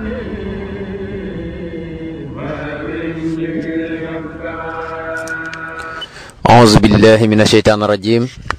أعوذ بالله من الشيطان الرجيم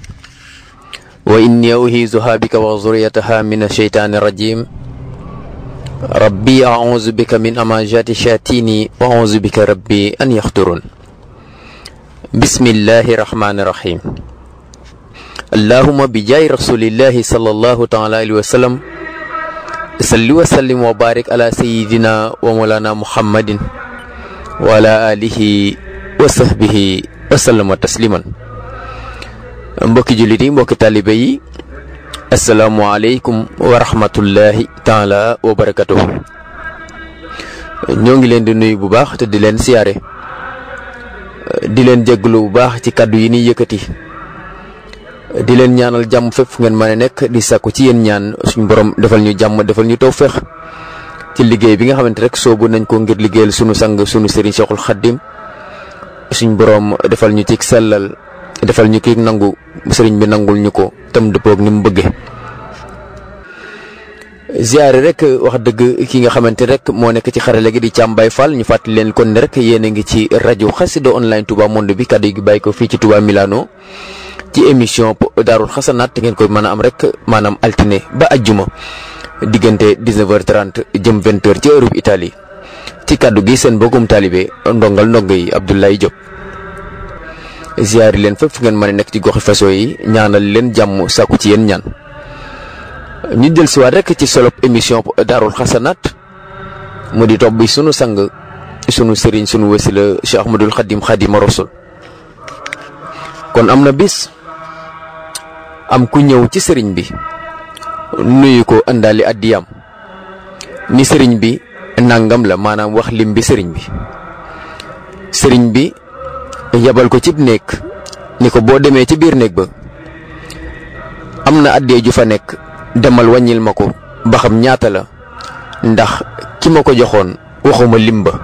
وإني أعيذها بك وذريتها من الشيطان الرجيم ربي أعوذ بك من همزات الشياطين وأعوذ بك ربي أن يحضرون بسم الله الرحمن الرحيم اللهم بجاه رسول الله صلى الله تعالى عليه وسلم صل وسلم وبارك على سيدنا ومولانا محمد وعلى آله وصحبه wasalaama tasliman mbokki jullit yi mbokki taalibe yi asalaamualeykum wa rahmatullahi taala wa barakatuhu ñoo ngi leen di nuyu bu baax te di leen siyaare di leen jégalu bu baax ci kàddu yi ni yëkkati di leen ñaanal jàmm fépp fu ngeen mën a nekk di sàkku ci yéen ñaan suñu borom defal ñu jàmm defal ñu tawfeex ci liggéey bi nga xamante rek soobu nañ ko ngir liggéeyal sunu sang sunu sëriñ Cheikhul Khadim suñ borom defal ñu ci sellal defal ñu ki nangu sëriñ bi nangul ñu ko tam dëppoog ni mu bëggee ziyaare rek wax dëgg ki nga xamante rek moo nekk ci xarale gi di Thiam Baye Fall ñu fàttali leen kon ne rek yéen a ngi ci rajo Xassida online Touba Monde bi kaddu gi bàyyi ko fii ci Touba Milano ci émission Daarul Xasanaat te ngeen koy mën a am rek maanaam altine ba ajjuma diggante 19h30 jëm 20h ci Europe Italie ci kaddu gi seen bokkum taalibe ndongal ndongo yi Abdoulaye Diop ziyaari leen fépp fu ngeen mën a nekk ci goxi faso yi ñaanal leen jàmm sàkku ci yéen ñaan ñu jël si waat rek ci solop émission Daarul Xasanaat mu di topp bi sunu sang sunu sëriñ sunu wasila Cheikh Ahmadul Xadim Xaadimu Rasul kon am na bis am ku ñëw ci sëriñ bi nuyu ko àndaali addiyam ni sëriñ bi nangam la maanaam wax lim bi sëriñ bi yabal ko cib néeg ni ko boo demee ci biir néeg ba am na addee ju fa nekk demal wàññil ma ko ba xam ñaata la ndax ki ma ko joxoon waxuma lim ba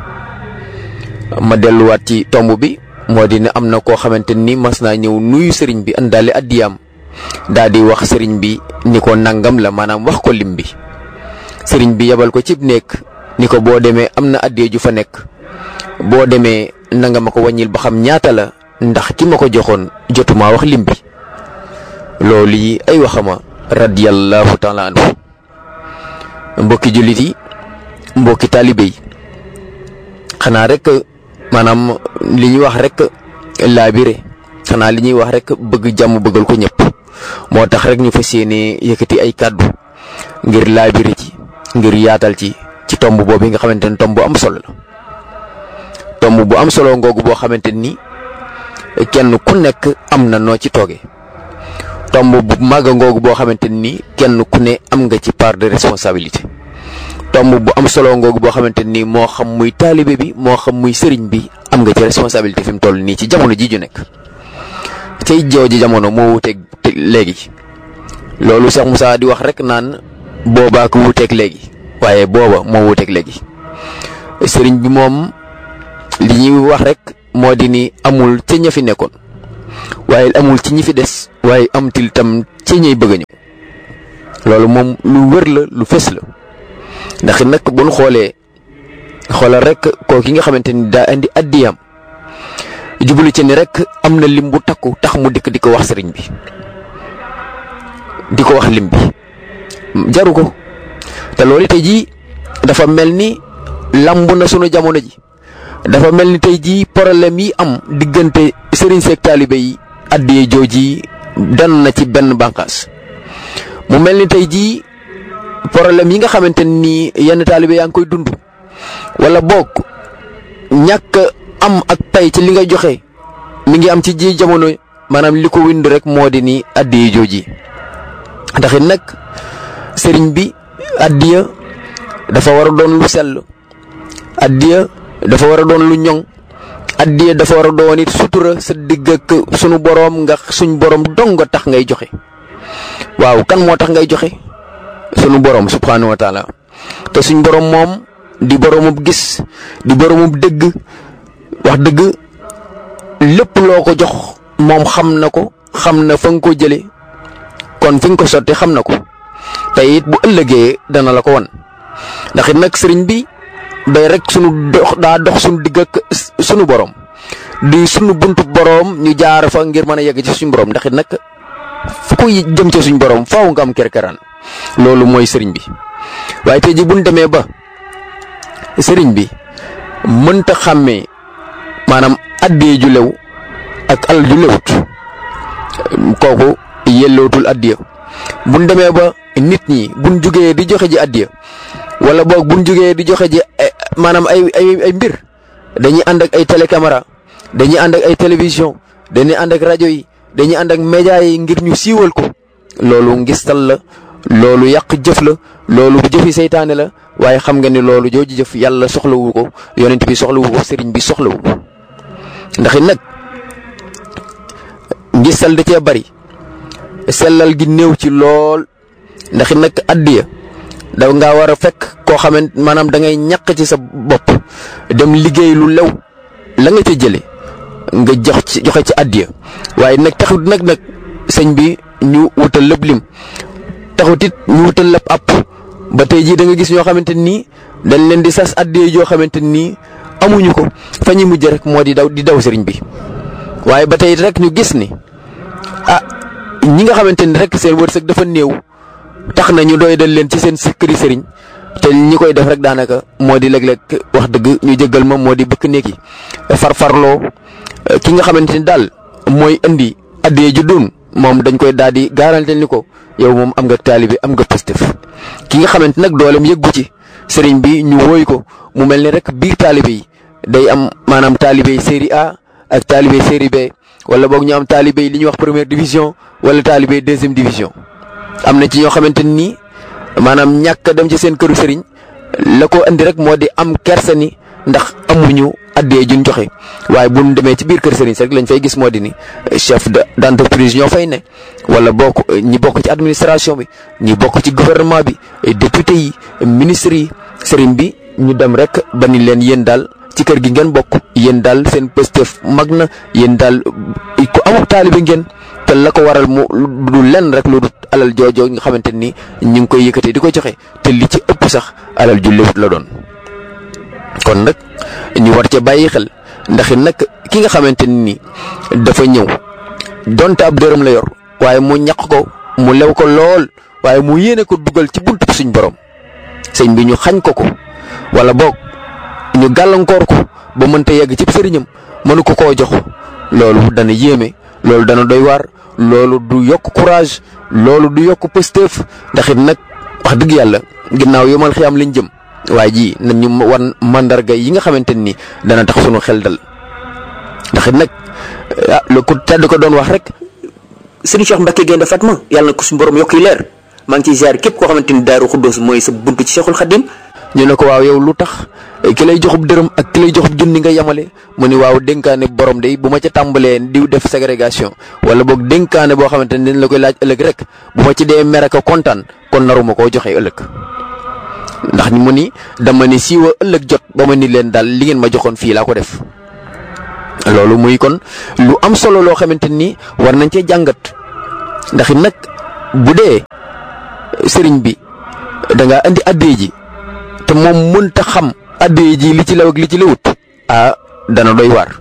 ma delluwaat ci tomb bi moo di ne am na koo xamante ni mas naa ñëw nuyu sëriñ bi àndaale addiyam daa di wax sëriñ bi ni ko nangam la maanaam wax ko lim bi sëriñ bi yabal ko cib néeg ni ko boo demee am na addee ju fa nekk boo demee nanga ma ko wàññil ba xam ñaata la ndax ki ma ko joxoon jotuma wax lim bi loolu yi ay waxama radiyallahu taala anhu mbokki jullit yi mbokki taalibe yi xanaa rek maanaam li ñuy wax rek laabire xanaa li ñuy wax rek bëgg jàmm bëggal ko ñëpp moo tax rek ñu fas yéene yëkkati ay kàddu ngir laabire ci ngir yaatal ci tomb boobu nga xamante ni tomb bu am solo la tomb bu am solo ngoogu boo xamante ni kenn ku nekk am na noo ci tooge tomb bu màgg ngoogu boo xamante ni kenn ku ne am nga ci part de responsabilité tomb bu am solo ngoogu boo xamante ni moo xam muy taalibe bi moo xam muy sëriñ bi am nga ci responsabilité fi mu toll nii ci jamono ji ju nekk cay jooju jamono moo wuteeg léegi loolu Cheikh Moussa di wax rek naan boobaa ko wuteeg léegi waaye booba moo wuteeg léegi sëriñ bi moom li ñuy wax rek moo di ni amul ca ña fi nekkoon waaye amul ci ñi fi des waaye amtil tam ci ñay bëgg a ñëw loolu moom lu wër la lu fës la ndax nag buñ xoolal rek koo ki nga xamante ni daa indi addiyam jublu ci ni rek am na lim bu takku tax mu dikk di ko wax sëriñ bi di ko wax lim bi jaru ko te loolu tey jii dafa mel ni lamb na sunu jamono ji dafa mel ni tey jii problème yi am diggante sëriñ seeg taalibe yi addiyee jooji dan na ci benn bànqaas mu mel ni tey jii problème yi nga xamante ni yenn taalibe yaa ngi koy dund wala boog ñàkk am ak pay ci li nga joxe mi ngi am ci ji jamono maanaam li ko wind rek moo di ni addiyee jooji ndax it nag sëriñ bi addiya dafa war a doon lu sell addiya dafa war a doon lu ñoŋ addiya dafa war a doon it sutura sa digg ak sunu boroom nga suñ boroom dong nga tax ngay joxe waaw kan moo tax ngay joxe sunu boroom subhanahu wa taala te suñ boroom moom di boroomub gis di boroomub dëgg wax dëgg lépp loo ko jox moom xam na ko xam na fa nga ko jële kon fi nga ko sotti xam na ko te it bu ëllëgee dana la ko wan ndax it nag sëriñ bi day rek dox sunu digg ak sunu borom di sunu buntu borom ñu jaar fa ngir mën a yegg ci suñu borom ndax it nag fu ko jëm ci suñu borom faaw nga am kerkeraan loolu mooy sëriñ bi. waaye tey ji buñ demee ba sëriñ bi mënta xàmmee maanaam addiye ju lew ak alal ju lewut kooku yellootul addiya buñ demee ba nit ñi buñ jugee di joxe ji addiya wala boog buñ jugee di joxe ji maanaam ay mbir dañuy ànd ak ay télécaméra dañuy ànd ak ay télévision dañuy ànd ak rajo yi dañuy ànd ak média yi ngir ñu siiwal ko loolu ngistal la loolu yàq jëf la loolu jëfi seytaane la waaye xam nga ni loolu jooju jëf yàlla soxlawu ko yonent bi soxlawu ko sëriñ bi soxlawu ko ndax it nag ngistal da cee bari sellal gi néew ci lool ndax it nag addiya da ngaa war a fekk koo xamante maanaam da ngay ñàq ci sa bopp dem liggéey lu lew la nga ca jële nga joxe ci addiya waaye nag taxut nag sëñ bi ñu wutal lépp lim taxut it ñu wutal lépp app ba tey jii da nga gis ñoo xamante nii dañ leen di sas addiya joo xamante nii amuñu ko fa ñu mujj rek moo di daw sëriñ bi waaye ba tey rek ñu gis ni ñi nga xamante ni rek seen wërsëg dafa néew tax na ñu doy dal leen ci seen këri sëriñ te ñi koy def rek daanaka moo di léeg-léeg wax dëgg ñu jéggal ma moo di bëkk néeg yi farfarloo ki nga xamante ni daal mooy indi addiya ju doon moom dañ koy daal di garantel ni ko yow moom am nga taalibe am nga pastef ki nga xamante nag dooleem yëggu ci sëriñ bi ñu wooy ko mu mel ni rek biir taalibe yi day am maanaam taalibe série A ak taalibe série B wala boog ñu am taalibe li ñuy wax première division wala taalibe deuxième division. am na ci ñoo xamante ni maanaam ñàkk dem ci seen këru sëriñ la ko andi rek moo di am kersa ni ndax amuñu addee juñ joxe waaye bu ñu demee ci biir kër sëriñ rek lañ fay gis moo di ni chef d'entreprise ñoo fay ne wala ñi bokk ci administration bi ñi bokk ci gouvernement bi député yi ministres yi sëriñ bi ñu dem rek ba ni leen yéen daal ci kër gi ngeen bokk yéen daal seen pëstef mag na yéen daal ku amul taalibe ngeen te la ko waral mu du lenn rek lu dul alal joojoo nga xamante ni ñu ngi koy yëkkatee di ko joxe te li ci ëpp sax alal ju lewut la doon. kon nag ñu war ca bàyyi xel ndax nag ki nga xamante ni dafa ñëw donte ab dërëm la yor waaye mu ñaq ko mu lew ko lool waaye mu yéene ko dugal ci buntu suñ borom sëñ bi ñu xañ ko wala boog ñu gàllankoor ko ba mënta yegg ci sëriñam mënu ko koo jox loolu dana yéeme loolu dana doy waar loolu du yokk courage loolu du yokk pësteef ndax it nag wax dëgg yàlla ginnaaw yomal xiyaam lañ jëm waaye ji nañ ñu wan mandarga yi nga xamante ni dana tax sunu xel dal ndax it nag lu ko tedd ko doon wax rek. Sëriñ Cheikh Mbacke Gaïndé Fatma yàlla na ko suñu borom yokk yi leer maa ngi ciy ziar képp koo xamante ni Daaru Xuddoos mooy sa buntu ci Cheikhul Khadim. ñu ne ko waaw yow lu tax ki lay joxub dërëm ak ki lay joxub junni nga yemale mu ni waaw dénkaane borom day bu ma ca tàmbalee di def ségrégation wala boog dénkaane boo xamante ni dañ la koy laaj ëllëg rek bu ma ci dee mer ak kontaan kon naruma koo joxe ëllëg ndax ni mu ni dama ni siiwa ëllëg jot ba ma ni leen daal li ngeen ma joxoon fii laa ko def. loolu muy kon lu am solo loo xamante ni war nañ cee jàngat ndax nag bu dee sëriñ bi da ngaa indi addee ji te moom mënta xam addee ji li ci law ak li ci lawut dana doy waar.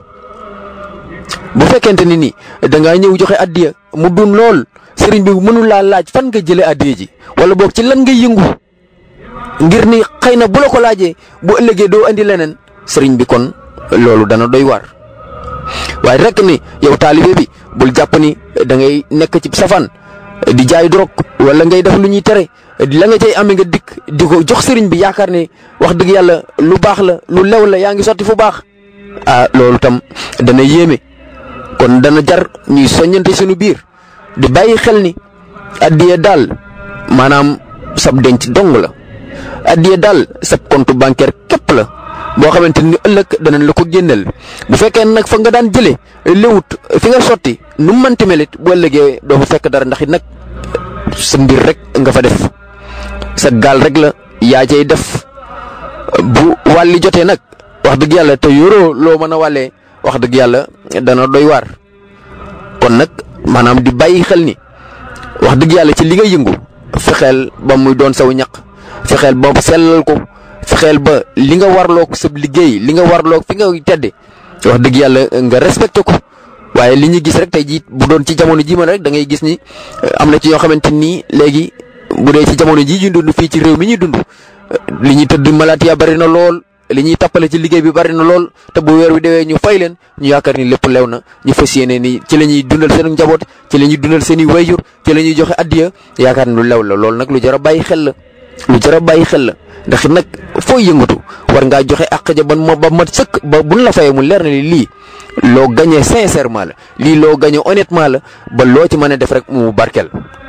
bu fekkente ni da ngaa ñëw joxe addiya mu dun lool sëriñ bi mënul laa laaj fan nga jëlee addee ji wala boog ci lan nga yëngu ngir ni xëy na bu la ko laajee bu ëllëgee doo andi leneen sëriñ bi kon loolu dana doy waar. waaye rek ni yow taalibe bi bul jàpp ni da ngay nekk ci safaan di jaay drogue wala ngay def lu ñuy tere la nga cay amee nga dikk di ko jox sëriñ bi yaakaar ne wax dëgg yàlla lu baax la lu lew la yaa ngi sotti fu baax. loolu tam dana yéeme kon dana jar ñuy soññante suñu biir di bàyyi xel ni addiya daal maanaam sab denc dong la addiya daal sab compte bancaire képp la. boo xamante ni ëllëg danañ la ko génneel bu fekkee nag fa nga daan jëlee léwut fi nga sotti nu mu mënti melit bu ëllëgee doo fa fekk dara ndax it nag sa mbir rek nga fa def sa gaal rek la yaa cay def bu wàlli jotee nag wax dëgg yàlla te yoroo loo mën a wàllee wax dëgg yàlla dana doy waar. kon nag maanaam di bàyyi xel ni wax dëgg yàlla ci li nga yëngu fexeel ba muy doon saw ñaq fexeel ba sellal ko, fexeel ba li nga warloog sa liggéey, li nga warloog fi nga tedde wax dëgg yàlla nga respecté ko. waaye li ñu gis rek tey jii bu doon ci jamono ji man rek da ngay gis ni am na ci ñoo xamante nii léegi bu dee ci jamono ji ñu dund fii ci réew mi ñuy dund li ñuy tëdd malaat ya bari na lool, li ñuy tappale ci liggéey bi bari na lool, te bu weer wi dewee ñu fay leen ñu yaakaar ni lépp lew na, ñu fas yéene ni ci la ñuy dundal seen njaboot, ci la ñuy dundal seen i wayjur, ci la ñuy joxe addiya, yaakaar ni lu lew la. loolu nag lu jar a bàyyi xel la, lu jar a bàyyi xel la, ndax nag foo yëngatu war ngaa joxe àq ja ba mat sëkk, ba buñ la fayee mu leer na ni lii loo gagné sincèrement la, lii loo gagné honnêtement la, ba loo ci mën a def rek mu barkeel.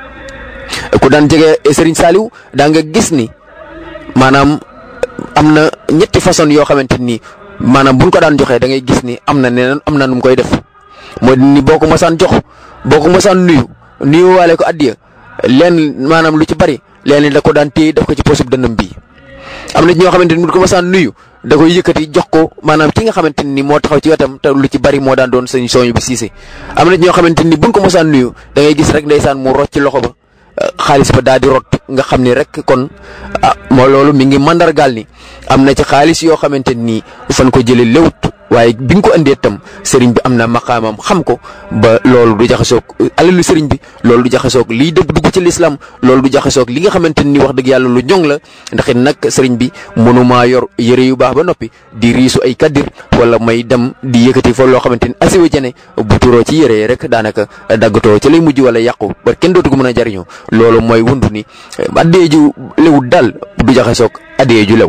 ku daan jege Serigne Saliou daa nga gis ni maanaam am na ñetti façon yoo xamante ni maanaam buñ ko daan joxee da ngay gis ni am na neneen am na nu mu koy def. moo ni boo ko mosaan jox, boo ko mosaan nuyu waale ko addiya leen maanaam lu ci bari leen da ko daan téye def ko ci posub dënnam bii. am na ci ñoo xamante ni bu ko mosaan nuyu da koy yëkkati jox ko maanaam ki nga xamante ni moo taxaw ci wetam te lu ci bari moo daan doon sëñ Sooñu bi Siise. am na ci ñoo xamante ni buñ ko mosaan nuyu da ngay gis rek ndeysaan mu rocc ci loxo ba xaalis ba daal di rot, nga xam ni rek kon moo loolu mi ngi mandargaal ni am na ci xaalis yoo xamante ni fan ko jëlee lewut, waaye bi nga ko indee tam sëriñ bi am na maqaamam xam ko ba loolu du jaxasoog alalu sëriñ bi, loolu du jaxasoog liy dugg ci lislaam, loolu du jaxasoog li nga xamante ni wax dëgg yàlla lu ñoŋ la. ndax it nag sëriñ bi mënumaa yor yëre yu baax ba noppi di riisu ay kaddir wala may dem di yëkkati fa loo xamante ni asiwa jene bu turoo ci yëre yi rek daanaka daggatoo ci lay mujj wala yàqu ba kenn dootu ko mën a jariñoo. loolu mooy wundu ni addee ju lewut daal du jaxasoog addee ju lew.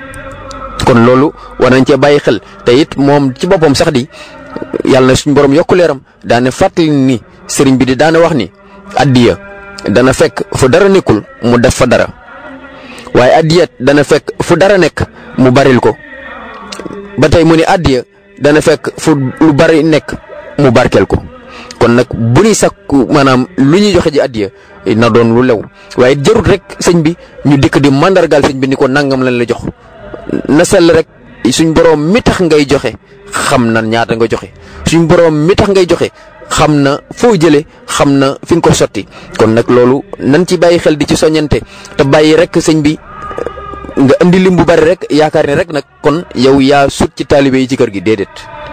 kon loolu war nañ cee bàyyi xel te it moom ci boppam sax di yàlla na suñu borom yokku leeram daane fàttali ni sëriñ bi di daane wax ni addiya dana fekk fu dara nekkul mu def fa dara, waaye addiya dana fekk fu dara nekk mu baril ko. ba tey mu ni addiya dana fekk fu lu bari nekk mu barkeel ko. kon nag bu ñuy sakku maanaam lu ñuy joxe ji addiya na doon lu lew, waaye jarut rek sëñ bi ñu dikk di mandargaal sëñ bi ni ko nangam lañ la jox. na sell rek suñ borom mi tax ngay joxe xam na ñaata nga joxe, suñ borom mi tax ngay joxe xam na foo jëlee, xam na fi nga ko sotti. kon nag loolu nan ci bàyyi xel di ci soññante te bàyyi rek sëñ bi nga indi lim bu bari rek yaakaar ne rek nag kon yow yaa sut ci taalibe yi ci kër gi. déedéet,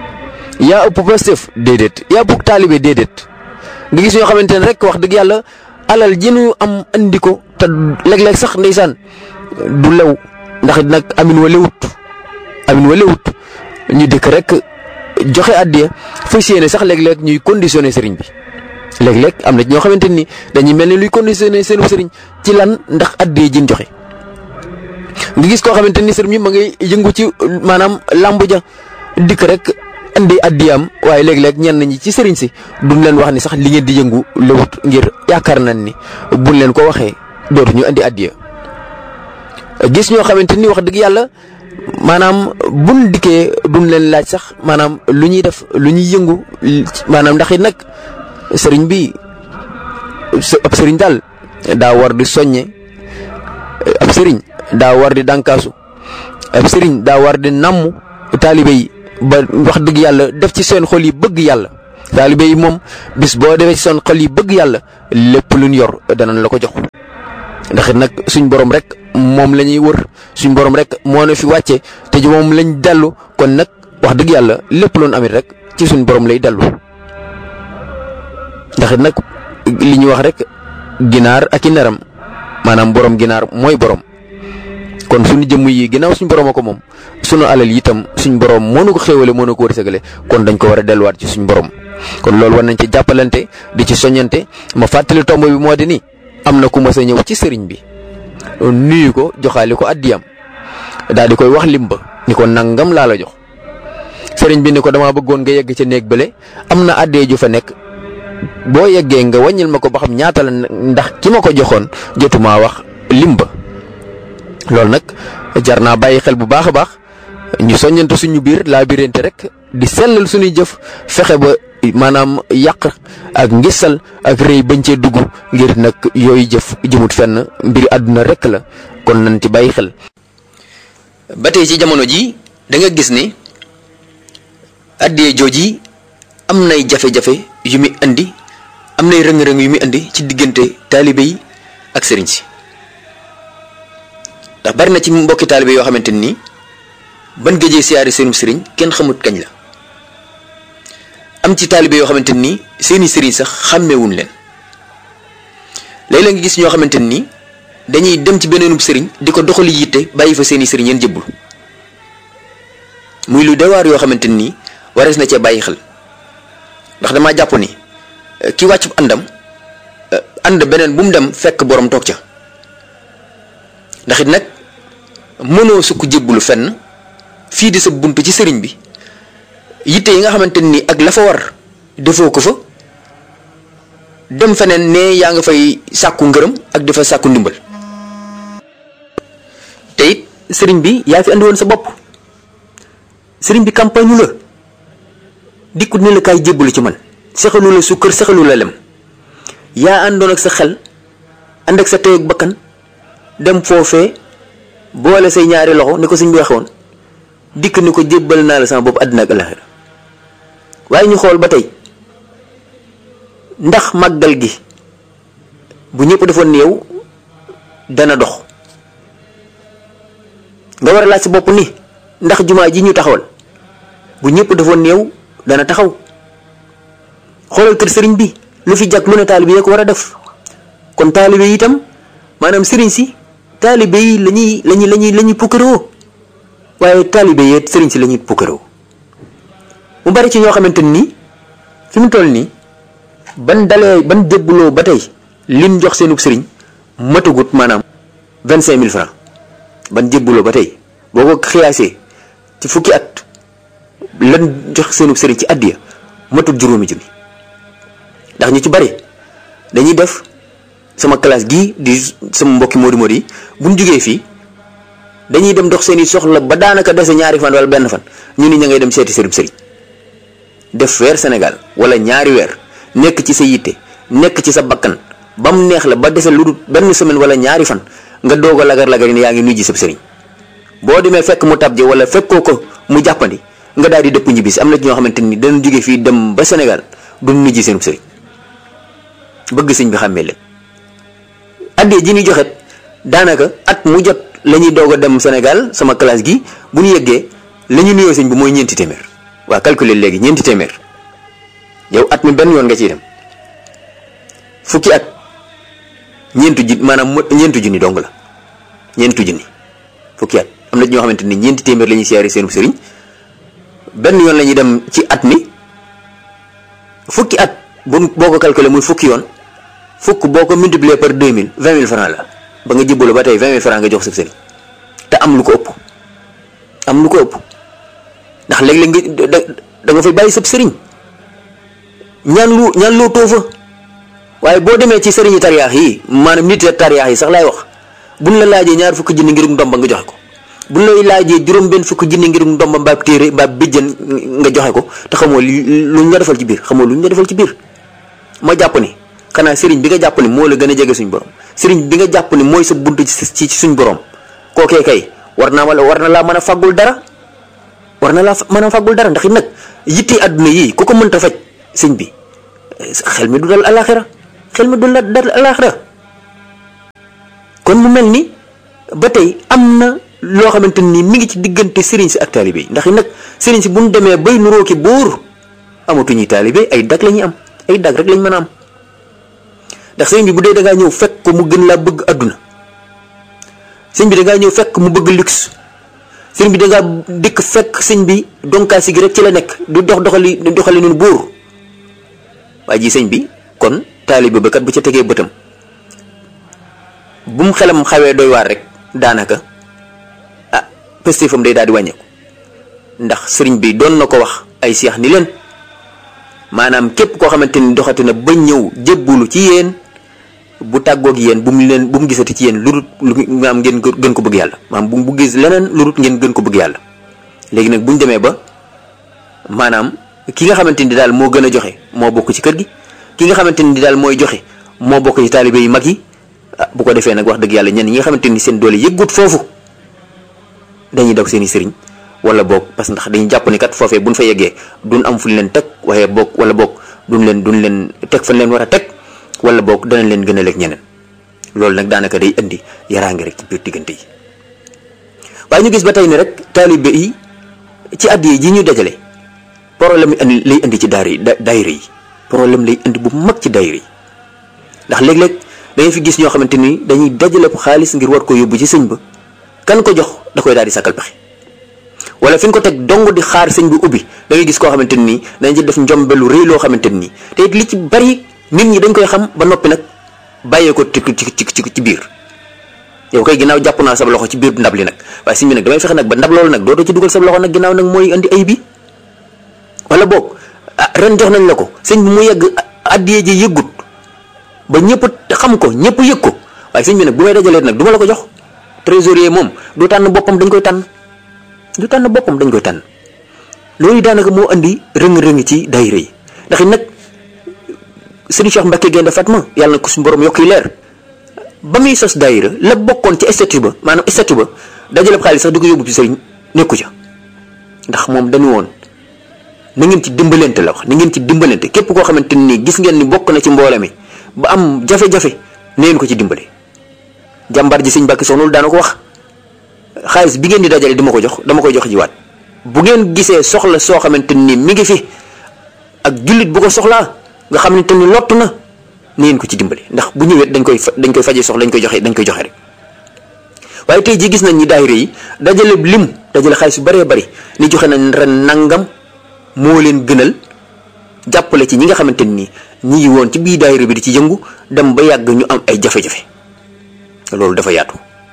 yaa ëpp Pastef, déedéet, yaa ëpp taalibe, déedéet. nga gis ñoo xamante ne rek wax dëgg yàlla alal ji ñu am andi ko te léeg-léeg sax ndeysaan du lew. ndax nag amin wa lewut ñu dëkk rek joxe addiya fas yéene sax léeg-léeg ñuy conditionné sëriñ bi. léeg-léeg am na ñoo xamante ni dañuy mel ni luy conditionné seenu sëriñ ci lan ndax addiya ji ñu joxe. nga gis koo xamante ni sëriñ bi ma ngay yëngu ci maanaam làmb ja dikk rek indi addiyaam, waaye léeg-léeg ñenn ñi ci sëriñ si duñ leen wax ni sax li ngeen di yëngu lewut ngir yaakaar nañ ni buñ leen ko waxee dootuñu indi addiya. gis ñoo xamante ni wax dëgg yàlla maanaam buñ dikkee duñ leen laaj sax maanaam lu ñuy def lu ñuy yëngu maanaam ndax it nag sëriñ bi ab sëriñ daal daa war di soññe, ab sëriñ daa war di dànkaasu, ab sëriñ daa war di namm taalibe yi ba wax dëgg yàlla def ci seen xol yi bëgg yàlla. taalibe yi moom bis boo defee ci seen xol yi bëgg yàlla lépp luñ yor danañ la ko jox. ndax nag suñ borom rek moom la ñuy wër, suñ borom rek moo na fi wàcce te ji moom lañ dellu. kon nag wax dëgg yàlla lépp loon amit rek ci suñ borom lay dellu. ndax nag li ñuy wax rek ginaar ak i neram maanaam borom ginaar mooy borom. kon suñu jëmm yi ginnaaw suñ borom a ko moom, suñu alal yi itam suñ borom moo na ko xéewale moo na ko wërsëgale, kon dañ ko war a delluwaat ci suñ borom. kon loolu war nañ ci jàppalante di ci soññante. ma fàttali tomb bi moo di ni am na ku mas a ñëw ci sëriñ bi nuyu ko joxaale ko addiyam daal di koy wax lim ba ni ko nangam laa la jox. sëriñ bi ni ko damaa bëggoon nga yegg ca néeg bële am na addee ju fa nekk, boo yeggee nga wàññil ma ko ba xam ñaata la, ndax ki ma ko joxoon jotumaa wax lim ba. loolu nag jar naa bàyyi xel bu baax a baax, ñu soññante suñu biir laa birante rek di sellal suñuy jëf, fexe ba maanaam yàq ak ngisal ak rëy bañ cee dugg ngir nag yooyu jëf jëmut fenn, mbiri àdduna rek la. kon nañ ci bàyyi xel. ba tey ci jamono ji da nga gis ni addee jooji am nay jafe-jafe yu muy indi, am nay rëng-rëng yu muy indi ci diggante taalibe yi ak sëriñ si. ndax bari na ci mbokki taalibe yoo xamante ni ban gëjee siyaare seenum sëriñ kenn xamut kañ la. am ci taalibe yoo xamante ni seeni sëriñ sax xàmmewuñ leen léeg-léeg nga gis ñoo xamante ni dañuy dem ci beneenub sëriñ di ko doxali yitte bàyyi fa seeni sëriñ yéen jëbbul muy lu dewaar yoo xamante ni warees na cee bàyyi xel ndax damaa jàpp ni ki wàcc àndam ànd beneen bu mu dem fekk borom toog ca ndax it nag mënoo sukk jébbulu fenn fii di sa bunt ci sëriñ bi yitte yi nga xamante ni ak la fa war defoo ko fa dem feneen ne yaa nga fay sàkku ngërëm ak dafa sàkku ndimbal te it sëriñ bi yaa fi andi woon sa bopp sëriñ bi campagne la dikkut ne la kaay jébbalu ci man sexalu la sukkër sexalu la lem yaa àndoon ak sa xel ànd ak sa tey ak bakkan dem foofee boole say ñaari loxo ni ko sëñ bi waxoon dikk ni ko jébbal naa la sama bopp àddina ak alaxira waaye ñu xool ba tey ndax màggal gi bu ñëpp defoon ni yow dana dox nga war a laaj sa bopp ni ndax jumaa ji ñu taxawal bu ñëpp defoon ni yow dana taxaw xoolal kër sëriñ bi lu fi jag lu ne taalibe yi ko war a def kon taalibe yi itam maanaam sëriñ si taalibe yi lañuy pukkaroo waaye taalibe yi sëriñ si lañuy pukkaroo mu bari ci ñoo xamante ni fi mu toll nii ban jébbuloo ba tey lim jox seenub sëriñ matagut maanaam 25 000 francs ban jébbuloo ba tey boo ko xiyaasee ci fukki at lan jox seenub sëriñ ci addiya matut juróomi junni ndax ñu ci bari dañuy def sama classe gii di sama mbokki modi yi bu ñu jógee fii dañuy dem dox seeni soxla ba daanaka dese ñaari fan wala benn fan ñu ni ña ngay dem seeti seenub sëriñ def weer Sénégal wala ñaari weer nekk ci sa yitte nekk ci sa bakkan ba mu neex la ba dese lu dul benn semaine wala ñaari fan nga doog a lagar-lagar ne yaa ngi nuyu ji sab sëriñ boo demee fekk mu tabje wala fekkoo ko mu jàppandi nga daal di dëpp ñibbisi am na ñoo xamante ni danañ jóge fii dem ba Sénégal du nuyu ji seenub sëriñ bëgg sëñ bi xàmmee leen. addee ji ni joxet daanaka at mu jot la ñuy doog a dem Sénégal sama classe gi bu ñu yeggee la ñu nuyoo sëñ bi mooy 4 téeméer waa calculer léegi 4 téeméer yow at mi benn yoon nga ciy dem fukki at maanaam 4 junni dong la 4 junni fukki at am na ñoo xamante ni 4 téeméer la ñuy siyaare seenu sëriñ benn yoon la ñuy dem ci at mi fukki at boo ko calculer muy fukki yoon fukk boo ko multiplier par 2000 20 000 francs la ba nga jébbalu ba tey 20 000 francs nga jox sa sëriñ te am lu ko ëpp ndax léeg-léeg da nga fay bàyyi sab sëriñ ñaan loo toofa waaye boo demee ci sëriñi tariyaax yi maanaam nit tariyaax yi sax laay wax buñ la laajee 20 fukki junni ngirum ndomba nga joxe ko buñ lay laajee juróom benn fukki junni ngirum ndomba mbaab téere mbaab bijjën nga joxe ko te xamoo luñ la defal ci biir ma jàpp ni xanaa sëriñ bi nga jàpp ni moo la gën a jege suñ borom sëriñ bi nga jàpp ni mooy sa bunt ci suñ borom kookee kay war na laa mën a fàggul dara ndax it nag yitte àdduna yii ku ko mënta faj sëñ bi xel mi du dal alaxira kon mu mel ni ba tey am na loo xamante ni mi ngi ci diggante sëriñ si ak taalibe yi ndax it nag sëriñ si bu ñu demee bay nuroo ki buur amatuñuy taalibe ay dag la ñuy am ay dag rek lañ mën a am ndax sëriñ bi bu dee da ngaa ñëw fekk ko mu gën laa bëgg àdduna sëriñ bi da ngaa ñëw fekk mu bëgg luxe sëriñ bi da ngaa dikk fekk sëriñ bi donkaa si gi rek ci la nekk du doxali noonu buur waaye ji sëriñ bi kon taalibe ba kat bu ca tegee bëtam bu mu xelam xawee doy waar rek daanaka pestifam day daal di wàññeeku ndax sëriñ bi doon na ko wax ay seex ni leen maanaam képp koo xamante ni doxati na ba ñëw jébbulu ci yéen bu tàggoog yéen bu mu gisati ci yéen lu maam ngeen gën ko bëgg yàlla maam bu mu gis leneen lu dul ngeen gën ko bëgg yàlla léegi nag bu ñu demee ba maanaam ki nga xamante ni daal moo gën a joxe moo bokk ci kër gi ki nga xamante ni daal mooy joxe moo bokk ci taalibe yu mag yi bu ko defee nag wax dëgg yàlla ñenn ñi nga xamante ni seen doole yëggut foofu dañuy daw seeni sëriñ wala boog parce que ndax dañuy jàpp ni kat foofee buñ fa yeggee duñ am fuñ leen teg waaye boog wala boog duñ leen teg fañ leen war a teg wala boog danañ leen gën a lekk ñeneen loolu nag daanaka day indi yaraange rek ci biir diggante yi waaye ñu gis ba tey ni rek taalibe yi ci addiya ji ñu dajale problème yi lay indi ci daayira yi problème lay indi bu mag ci daayira yi ndax léeg-léeg da ngay fi gis ñoo xamante ni dañuy dajale xaalis ngir war ko yóbbu ci sëñ ba kan ko jox da koy daal di sàkkal pexe wala fi nga ko teg dong di xaar sëñ bi ubbi da ngay gis koo xamante ni dañ ci def njombe lu rëy loo xamante ni te it li ci bari nit ñi dañ koy xam ba noppi nag bàyyee ko ci biir yow kay ginnaaw jàpp naa sab loxo ci biir ndab li nag waaye sëñ bi nag damay fexe nag ba ndab loolu nag dootoo ci dugal sab loxo nag ginnaaw nag mooy andi ay bi wala boog ren jox nañ la ko sëñ bi mu yegg addiye ji yëggut ba ñëpp xam ko ñëpp yëg ko waaye sëñ bi nag bu may dajalee nag du ma la ko jox trésorier moom du tànn boppam dañ koy tànn loolu daanaka moo andi rëng-rëng ci daayira yi ndax it nag sëñ Cheikh Mbacke Gaynde Fatma yàlla na ko suñu borom yokk yi leer ba muy sos daayira la bokkoon ci statut ba maanaam statut ba dajale xaalis sax di ko yóbbu ci sëriñ nekku ca ndax moom dañu woon na ngeen ci dimbalante la wax na ngeen ci dimbalante képp koo xamante ni gis ngeen ni bokk na ci mboole mi ba am jafe-jafe neen ko ci dimbale jàmbaar ji sëñ Mbàkke Soxna daana ko wax xaalis bi ngeen di dajale dama koy jox jiwaat bu ngeen gisee soxla soo xamante ni mi ngi fi ak jullit bu ko soxlaa nga xamante ni lott na neen ko ci dimbale ndax bu ñëwee dañ koy faje soxla dañ koy joxe rek waaye tey ji gis nañ ñi daayira yi dajale xaalis yu bëree bëri ni joxe nañ ren nangam moo leen gënal jàppale ci ñi nga xamante ni ñi ngi woon ci biir daayira bi di ci yëngu dem ba yàgg ñu am ay jafe-jafe loolu dafa yaatu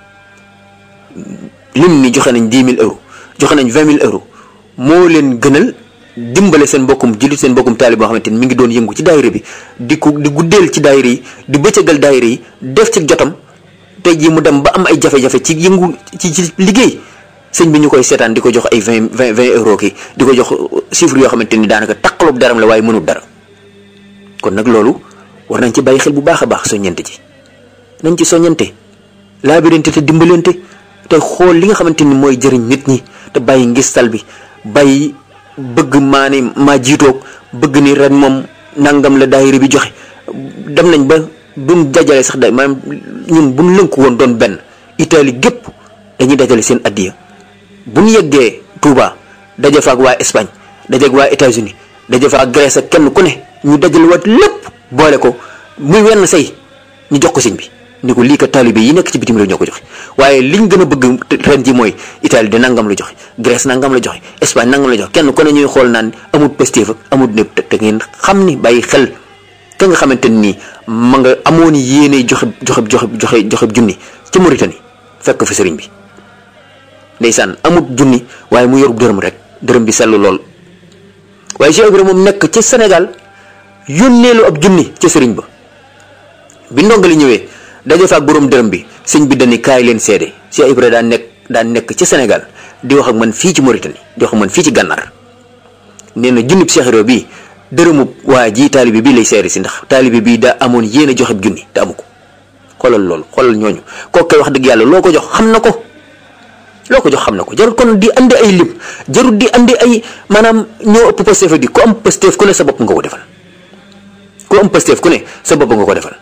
lim ni joxe nañ 10 000 euros joxe nañ 20 000 euros moo leen gënal dimbale seen mbokkum jullit seen mbokkum taalib boo xamante ni mi ngi doon yëngu ci daayira bi di guddeel ci daayira yi di bëccëgal daayira yi def ci jotam tey jii mu dem ba am ay jafe-jafe ci yëngu ci liggéey sëñ bi ñu koy seetaan di ko jox ay 20 euros ki di ko jox chiffre yoo xamante ni daanaka taqaloob daram la waaye mënul dara kon nag loolu war nañ ci bàyyi xel bu baax a baax soññante ci nañ ci soññante laabirante te dimbalante te xool li nga xamante ni mooy jëriñ nit ñi te bàyyi ngistal bi bàyyi bëgg maa jiitoog bëgg ni ren moom nangam la daayira bi joxe dem nañ ba duñ dajale sax maanaam ñun buñ lënku woon doon benn Italie gépp dañuy dajale seen addiya bu ñu yeggee Touba daje fa ak waa Espagne daje ak waa États-Unis daje fa ak Grèce ak kenn ku ne ñu dajale waat lépp boole ko muy wenn say ñu jox ko sëñ bi ni ko lii ka taalibe yi nekk ci bitim réew ñoo ko joxe waaye liñ gën a bëgg ren ji mooy Italie de nangam la joxe Grèce nangam la joxe Espagne nangam la joxe kenn ku ne ñuy xool naan amul Pastef ak amul népp te ngeen xam ni bàyyi xel ka nga xamante ni ma nga amoon yéene joxe junni ca Mauritanie fekk fi sëriñ bi ndeysaan amut junni waaye mu yorub dërëm rek dërëm bi sellu lool waaye Cheikh Ibrahima moom nekk ci Sénégal yónneelu ab junni ca sëriñ ba bi ndongo li ñëwee daje fa ak borom dërëm bi sëñ bi dañu kaay leen seede Cheikh Ibrahima daan nekk ci Sénégal di wax ak man fii ci Mauritanie di wax ak man fii ci Gànnaar nee na junnib Cheikh Ibrahima bii dërëmu waa ji taalibe bii lay seede si ndax taalibe bii daa amoon yéen a joxe junni te amu ko xoolal loolu xoolal ñooñu kooku koy wax dëgg yàlla loo ko jox xam na ko jarul kon di andi ay lim jarul di andi ay maanaam ñoo ëpp Pastef di ku am Pastef ku ne sa bopp nga ko defal ku am Pastef ku ne sa bopp nga ko defal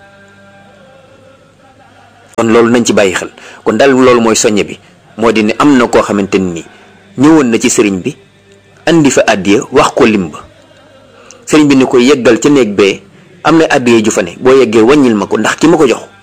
kon loolu nañ ci bàyyi xel kon daal loolu mooy soññe bi moo di ne am na koo xamante ni ñëwoon na ci sëriñ bi andi fa addiya wax ko lim ba sëriñ bi ni ko yeggal ca néeg bee am na addiya ju fa ne boo yeggee wàññil ma ko ndax ki ma ko jox